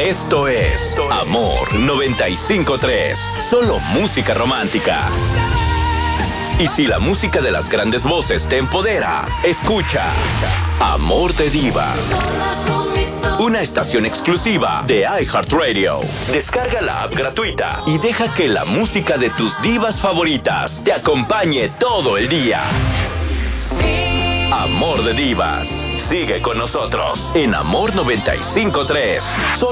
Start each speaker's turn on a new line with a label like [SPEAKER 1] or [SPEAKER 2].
[SPEAKER 1] Esto es Amor 95.3. Solo música romántica. Y si la música de las grandes voces te empodera, escucha Amor de Divas. Una estación exclusiva de iHeartRadio. Descarga la app gratuita y deja que la música de tus divas favoritas te acompañe todo el día. Amor de Divas. Sigue con nosotros en Amor 95.3. Solo